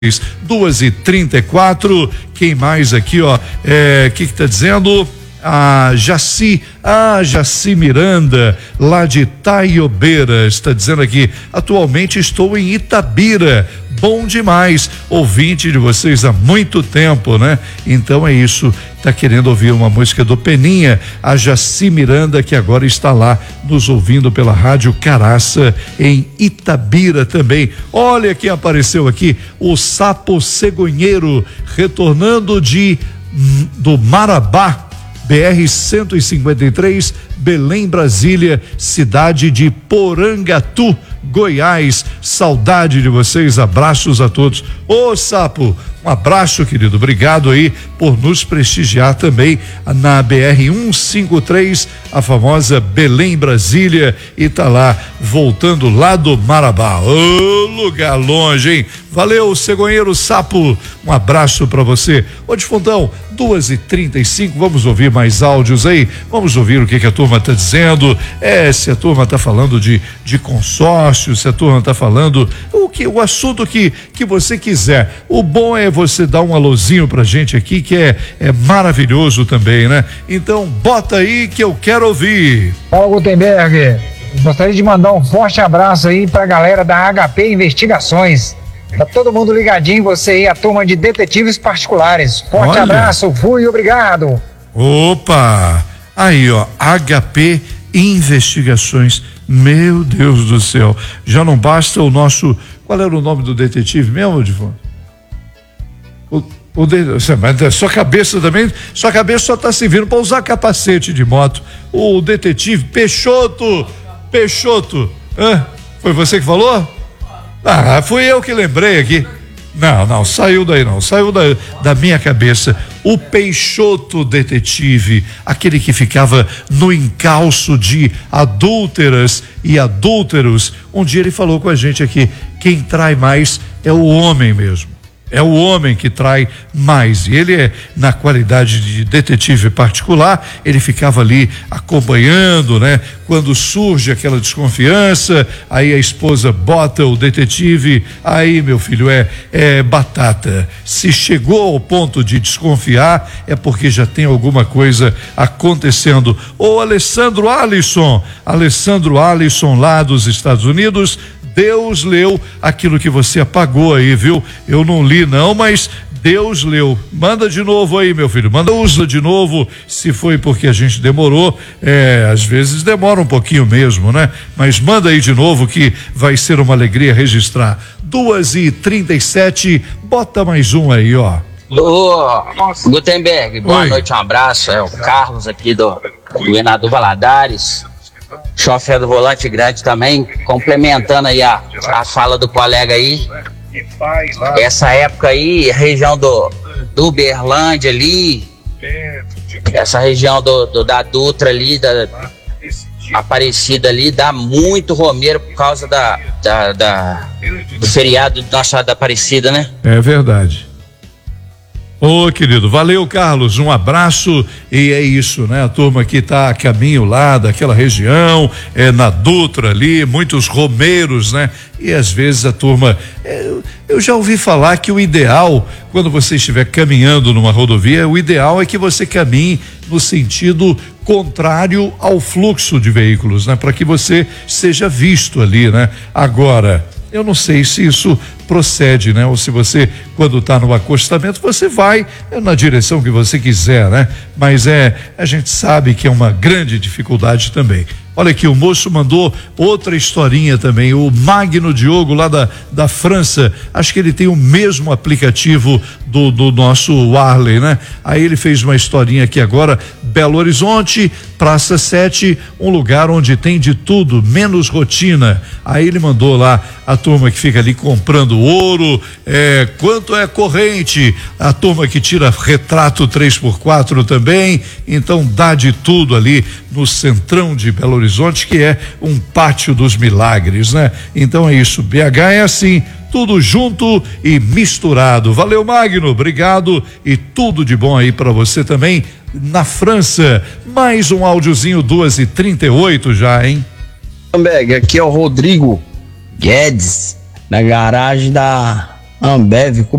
2h34. Quem mais aqui, ó? Que tá dizendo? Jaci Miranda, lá de Taiobeira, está dizendo aqui: atualmente estou em Itabira. Bom demais, ouvinte de vocês há muito tempo, né? Então é isso, tá querendo ouvir uma música do Peninha, a Jaci Miranda, que agora está lá nos ouvindo pela Rádio Caraça em Itabira também. Olha quem apareceu aqui, o Sapo Cegonheiro, retornando do Marabá, BR-153, Belém, Brasília, cidade de Porangatu, Goiás. Saudade de vocês, abraços a todos. Ô Sapo, um abraço, querido, obrigado aí por nos prestigiar também na BR-153, a famosa Belém, Brasília, e tá lá, voltando lá do Marabá. Ô, lugar longe, hein? Valeu, Cegonheiro Sapo, um abraço pra você. Ô Difuntão, 2h35, vamos ouvir mais áudios aí, vamos ouvir o que a turma tá dizendo, se a turma tá falando de consórcio, se a turma tá falando o assunto que você quiser. O bom é você dar um alôzinho pra gente aqui, que é maravilhoso também, né? Então bota aí que eu quero ouvir. Paulo Gutenberg, gostaria de mandar um forte abraço aí pra galera da HP Investigações. Tá todo mundo ligadinho em você aí, a turma de detetives particulares. Forte abraço, fui, obrigado. Opa, aí ó, HP Investigações, meu Deus do céu, já não basta o nosso, qual era o nome do detetive mesmo, Divon? Mas sua cabeça só tá servindo para usar capacete de moto. O detetive Peixoto, foi você que falou? Fui eu que lembrei aqui. Não, saiu daí não, saiu da minha cabeça. O Peixoto detetive, aquele que ficava no encalço de adúlteras e adúlteros. Um dia ele falou com a gente aqui: quem trai mais é o homem mesmo. É o homem que trai mais. E ele na qualidade de detetive particular, ele ficava ali acompanhando, né? Quando surge aquela desconfiança, aí a esposa bota o detetive, aí, meu filho, é batata. Se chegou ao ponto de desconfiar, é porque já tem alguma coisa acontecendo. Ô Alessandro Alisson lá dos Estados Unidos, Deus leu aquilo que você apagou aí, viu? Eu não li não, mas Deus leu. Manda de novo aí, meu filho, usa de novo, se foi porque a gente demorou, às vezes demora um pouquinho mesmo, né? Mas manda aí de novo que vai ser uma alegria registrar. 2h37, bota mais um aí, ó. Ô, Gutenberg, boa noite, um abraço, é o Carlos aqui do Governador Valadares. Chofer do Volante Grande também, complementando aí a fala do colega aí. Essa época aí, região do Uberlândia ali, essa região da Dutra ali, da Aparecida ali, dá muito romeiro por causa do feriado do Nossa da Aparecida, né? É verdade. Ô, querido, valeu, Carlos, um abraço. E é isso, né? A turma que tá a caminho lá daquela região, na Dutra ali, muitos romeiros, né? E às vezes a turma, eu já ouvi falar que o ideal, quando você estiver caminhando numa rodovia, o ideal é que você caminhe no sentido contrário ao fluxo de veículos, né? Para que você seja visto ali, né? Agora, eu não sei se isso procede, né? Ou se você, quando está no acostamento, você vai na direção que você quiser, né? Mas a gente sabe que é uma grande dificuldade também. Olha aqui, o moço mandou outra historinha também, o Magno Diogo lá da França, acho que ele tem o mesmo aplicativo do nosso Warley, né? Aí ele fez uma historinha aqui agora, Belo Horizonte, Praça 7, um lugar onde tem de tudo, menos rotina. Aí ele mandou lá a turma que fica ali comprando ouro, quanto é corrente, a turma que tira retrato 3x4 também, então dá de tudo ali no centrão de Belo Horizonte, que é um pátio dos milagres, né? Então é isso, BH é assim, tudo junto e misturado. Valeu, Magno, obrigado e tudo de bom aí para você também na França. Mais um áudiozinho, 2h38 já, hein? Aqui é o Rodrigo Guedes, na garagem da Ambev